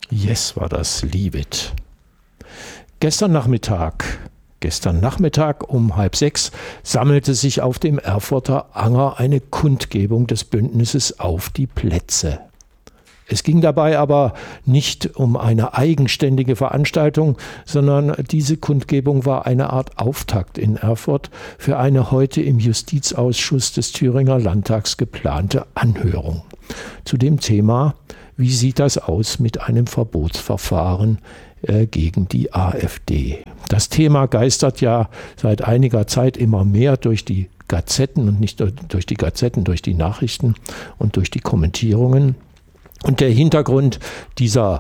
Yes war das, Leave It. Gestern Nachmittag um 5:30 sammelte sich auf dem Erfurter Anger eine Kundgebung des Bündnisses auf die Plätze. Es ging dabei aber nicht um eine eigenständige Veranstaltung, sondern diese Kundgebung war eine Art Auftakt in Erfurt für eine heute im Justizausschuss des Thüringer Landtags geplante Anhörung zu dem Thema: Wie sieht das aus mit einem Verbotsverfahren gegen die AfD? Das Thema geistert ja seit einiger Zeit immer mehr durch die Gazetten und nicht durch die Gazetten, durch die Nachrichten und durch die Kommentierungen. Und der Hintergrund dieser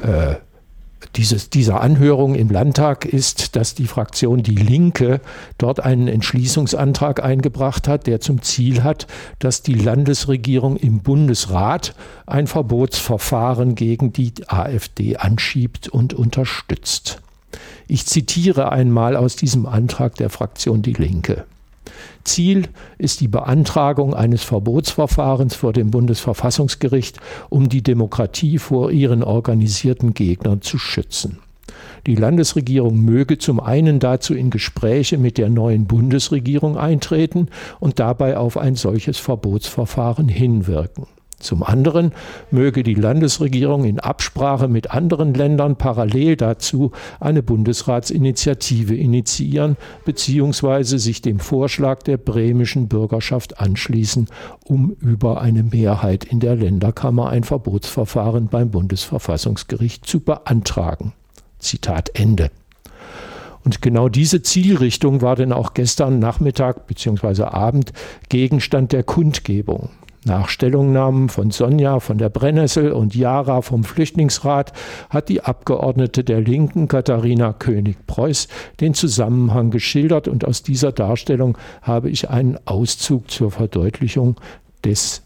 Anhörung im Landtag ist, dass die Fraktion Die Linke dort einen Entschließungsantrag eingebracht hat, der zum Ziel hat, dass die Landesregierung im Bundesrat ein Verbotsverfahren gegen die AfD anschiebt und unterstützt. Ich zitiere einmal aus diesem Antrag der Fraktion Die Linke. Ziel ist die Beantragung eines Verbotsverfahrens vor dem Bundesverfassungsgericht, um die Demokratie vor ihren organisierten Gegnern zu schützen. Die Landesregierung möge zum einen dazu in Gespräche mit der neuen Bundesregierung eintreten und dabei auf ein solches Verbotsverfahren hinwirken. Zum anderen möge die Landesregierung in Absprache mit anderen Ländern parallel dazu eine Bundesratsinitiative initiieren bzw. sich dem Vorschlag der bremischen Bürgerschaft anschließen, um über eine Mehrheit in der Länderkammer ein Verbotsverfahren beim Bundesverfassungsgericht zu beantragen. Zitat Ende. Und genau diese Zielrichtung war denn auch gestern Nachmittag bzw. Abend Gegenstand der Kundgebung. Nach Stellungnahmen von Sonja von der Brennnessel und Jara vom Flüchtlingsrat hat die Abgeordnete der Linken Katharina König-Preuß den Zusammenhang geschildert, und aus dieser Darstellung habe ich einen Auszug zur Verdeutlichung des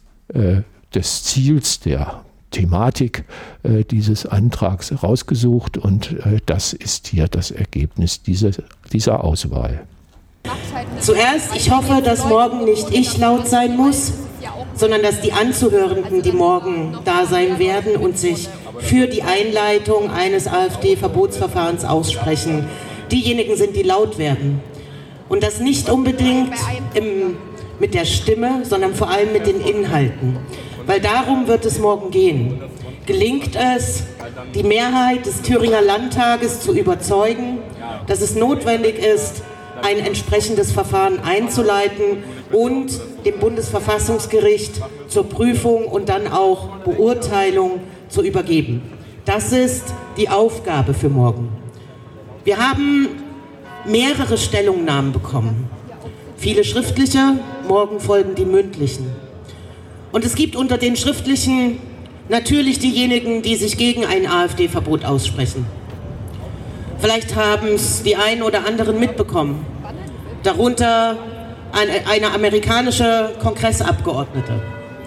Ziels, der Thematik dieses Antrags rausgesucht, und das ist hier das Ergebnis dieser Auswahl. Zuerst, ich hoffe, dass morgen nicht ich laut sein muss, sondern dass die Anzuhörenden, die morgen da sein werden und sich für die Einleitung eines AfD-Verbotsverfahrens aussprechen, diejenigen sind, die laut werden. Und das nicht unbedingt mit der Stimme, sondern vor allem mit den Inhalten. Weil darum wird es morgen gehen. Gelingt es, die Mehrheit des Thüringer Landtages zu überzeugen, dass es notwendig ist, ein entsprechendes Verfahren einzuleiten und dem Bundesverfassungsgericht zur Prüfung und dann auch Beurteilung zu übergeben. Das ist die Aufgabe für morgen. Wir haben mehrere Stellungnahmen bekommen. Viele schriftliche, morgen folgen die mündlichen. Und es gibt unter den schriftlichen natürlich diejenigen, die sich gegen ein AfD-Verbot aussprechen. Vielleicht haben es die einen oder anderen mitbekommen. Darunter eine amerikanische Kongressabgeordnete,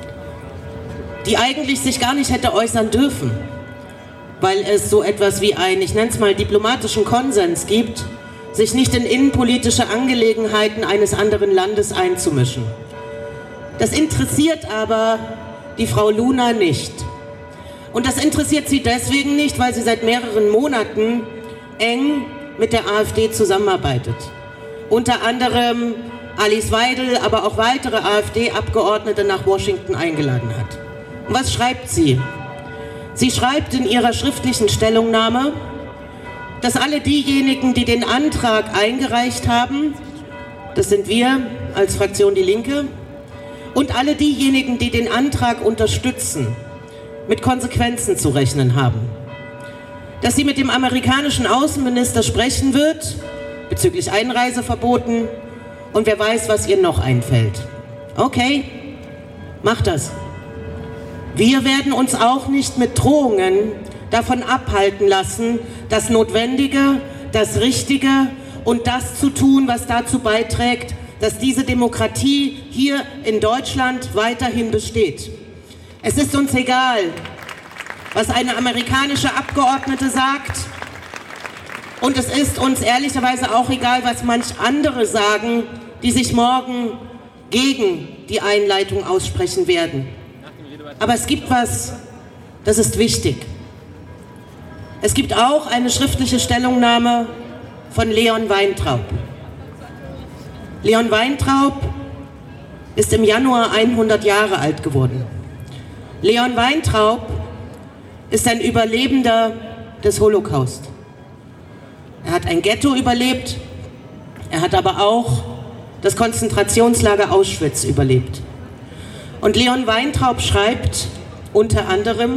die eigentlich sich gar nicht hätte äußern dürfen, weil es so etwas wie einen, ich nenne es mal, diplomatischen Konsens gibt, sich nicht in innenpolitische Angelegenheiten eines anderen Landes einzumischen. Das interessiert aber die Frau Luna nicht. Und das interessiert sie deswegen nicht, weil sie seit mehreren Monaten eng mit der AfD zusammenarbeitet. Unter anderem Alice Weidel, aber auch weitere AfD-Abgeordnete nach Washington eingeladen hat. Und was schreibt sie? Sie schreibt in ihrer schriftlichen Stellungnahme, dass alle diejenigen, die den Antrag eingereicht haben, das sind wir als Fraktion Die Linke, und alle diejenigen, die den Antrag unterstützen, mit Konsequenzen zu rechnen haben. Dass sie mit dem amerikanischen Außenminister sprechen wird, bezüglich Einreiseverboten, und wer weiß, was ihr noch einfällt. Okay, macht das. Wir werden uns auch nicht mit Drohungen davon abhalten lassen, das Notwendige, das Richtige und das zu tun, was dazu beiträgt, dass diese Demokratie hier in Deutschland weiterhin besteht. Es ist uns egal, was eine amerikanische Abgeordnete sagt, und es ist uns ehrlicherweise auch egal, was manch andere sagen, die sich morgen gegen die Einleitung aussprechen werden. Aber es gibt was, das ist wichtig. Es gibt auch eine schriftliche Stellungnahme von Leon Weintraub. Leon Weintraub ist im Januar 100 Jahre alt geworden. Leon Weintraub ist ein Überlebender des Holocaust. Er hat ein Ghetto überlebt, er hat aber auch das Konzentrationslager Auschwitz überlebt. Und Leon Weintraub schreibt unter anderem: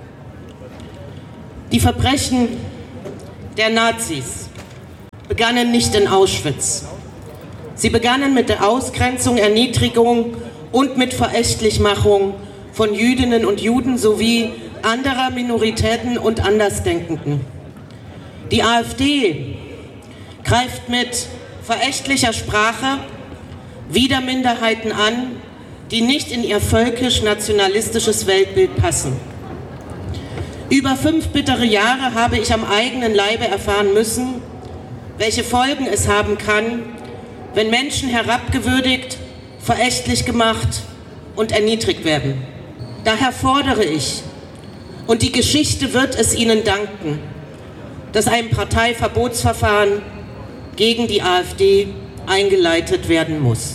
Die Verbrechen der Nazis begannen nicht in Auschwitz. Sie begannen mit der Ausgrenzung, Erniedrigung und mit Verächtlichmachung von Jüdinnen und Juden sowie anderer Minoritäten und Andersdenkenden. Die AfD greift mit verächtlicher Sprache wieder Minderheiten an, die nicht in ihr völkisch-nationalistisches Weltbild passen. Über 5 bittere Jahre habe ich am eigenen Leibe erfahren müssen, welche Folgen es haben kann, wenn Menschen herabgewürdigt, verächtlich gemacht und erniedrigt werden. Daher fordere ich, und die Geschichte wird es Ihnen danken, dass ein Parteiverbotsverfahren gegen die AfD eingeleitet werden muss.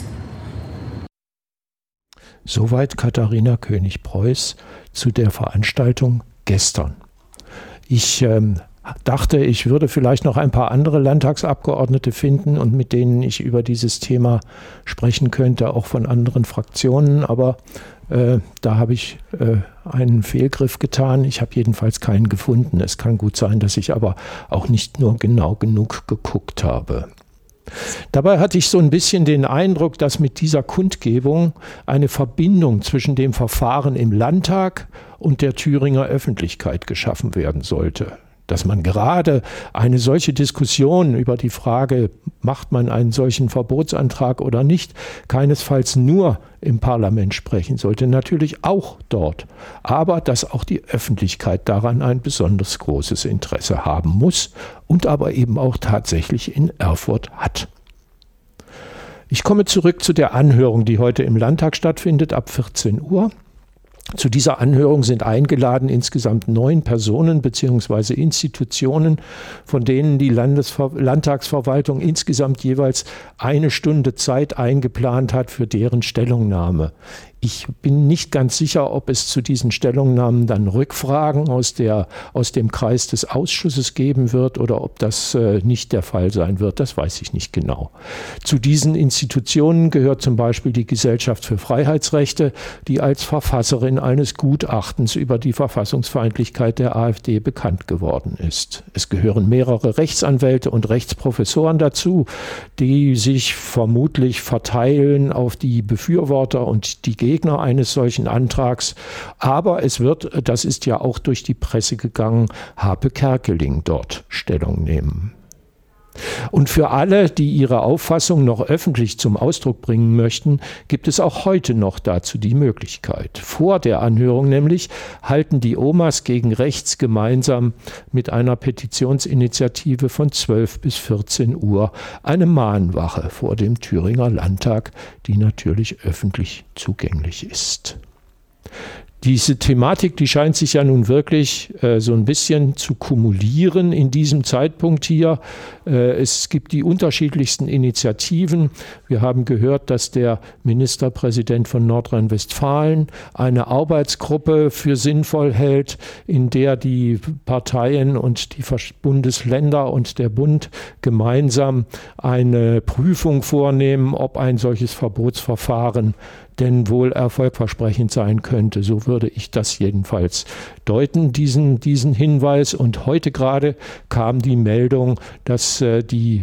Soweit Katharina König-Preuß zu der Veranstaltung gestern. Ich dachte, ich würde vielleicht noch ein paar andere Landtagsabgeordnete finden und mit denen ich über dieses Thema sprechen könnte, auch von anderen Fraktionen, aber da habe ich einen Fehlgriff getan. Ich habe jedenfalls keinen gefunden. Es kann gut sein, dass ich aber auch nicht nur genau genug geguckt habe. Dabei hatte ich so ein bisschen den Eindruck, dass mit dieser Kundgebung eine Verbindung zwischen dem Verfahren im Landtag und der Thüringer Öffentlichkeit geschaffen werden sollte. Dass man gerade eine solche Diskussion über die Frage, macht man einen solchen Verbotsantrag oder nicht, keinesfalls nur im Parlament sprechen sollte, natürlich auch dort, aber dass auch die Öffentlichkeit daran ein besonders großes Interesse haben muss und aber eben auch tatsächlich in Erfurt hat. Ich komme zurück zu der Anhörung, die heute im Landtag stattfindet, ab 14 Uhr. Zu dieser Anhörung sind eingeladen insgesamt 9 Personen bzw. Institutionen, von denen die Landtagsverwaltung insgesamt jeweils 1 Stunde Zeit eingeplant hat für deren Stellungnahme. Ich bin nicht ganz sicher, ob es zu diesen Stellungnahmen dann Rückfragen aus dem Kreis des Ausschusses geben wird oder ob das nicht der Fall sein wird. Das weiß ich nicht genau. Zu diesen Institutionen gehört zum Beispiel die Gesellschaft für Freiheitsrechte, die als Verfasserin eines Gutachtens über die Verfassungsfeindlichkeit der AfD bekannt geworden ist. Es gehören mehrere Rechtsanwälte und Rechtsprofessoren dazu, die sich vermutlich verteilen auf die Befürworter und die Gegner eines solchen Antrags. Aber es wird, das ist ja auch durch die Presse gegangen, Harpe Kerkeling dort Stellung nehmen. Und für alle, die ihre Auffassung noch öffentlich zum Ausdruck bringen möchten, gibt es auch heute noch dazu die Möglichkeit. Vor der Anhörung nämlich halten die Omas gegen Rechts gemeinsam mit einer Petitionsinitiative von 12 bis 14 Uhr eine Mahnwache vor dem Thüringer Landtag, die natürlich öffentlich zugänglich ist. Diese Thematik, die scheint sich ja nun wirklich so ein bisschen zu kumulieren in diesem Zeitpunkt hier. Es gibt die unterschiedlichsten Initiativen. Wir haben gehört, dass der Ministerpräsident von Nordrhein-Westfalen eine Arbeitsgruppe für sinnvoll hält, in der die Parteien und die Bundesländer und der Bund gemeinsam eine Prüfung vornehmen, ob ein solches Verbotsverfahren denn wohl erfolgversprechend sein könnte. So würde ich das jedenfalls deuten, diesen Hinweis. Und heute gerade kam die Meldung, dass die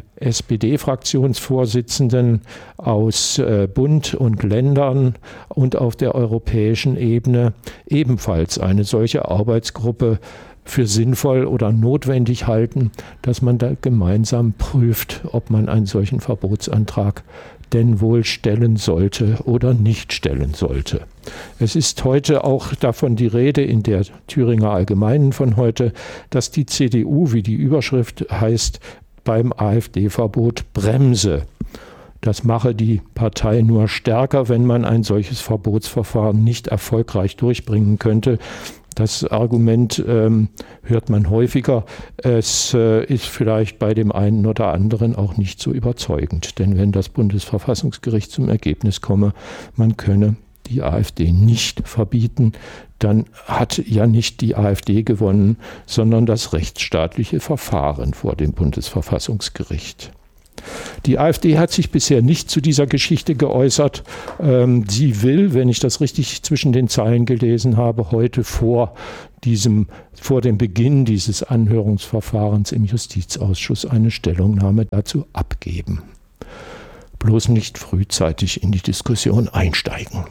SPD-Fraktionsvorsitzenden aus Bund und Ländern und auf der europäischen Ebene ebenfalls eine solche Arbeitsgruppe für sinnvoll oder notwendig halten, dass man da gemeinsam prüft, ob man einen solchen Verbotsantrag denn wohl stellen sollte oder nicht stellen sollte. Es ist heute auch davon die Rede in der Thüringer Allgemeinen von heute, dass die CDU, wie die Überschrift heißt, beim AfD-Verbot bremse. Das mache die Partei nur stärker, wenn man ein solches Verbotsverfahren nicht erfolgreich durchbringen könnte. Das Argument hört man häufiger. Es ist vielleicht bei dem einen oder anderen auch nicht so überzeugend. Denn wenn das Bundesverfassungsgericht zum Ergebnis komme, man könne die AfD nicht verbieten, dann hat ja nicht die AfD gewonnen, sondern das rechtsstaatliche Verfahren vor dem Bundesverfassungsgericht. Die AfD hat sich bisher nicht zu dieser Geschichte geäußert. Sie will, wenn ich das richtig zwischen den Zeilen gelesen habe, heute vor dem Beginn dieses Anhörungsverfahrens im Justizausschuss eine Stellungnahme dazu abgeben. Bloß nicht frühzeitig in die Diskussion einsteigen.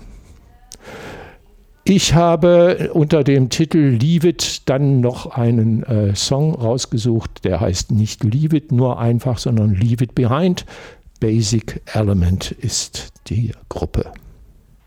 Ich habe unter dem Titel Leave It dann noch einen Song rausgesucht, der heißt nicht Leave It nur einfach, sondern Leave It Behind. Basic Element ist die Gruppe.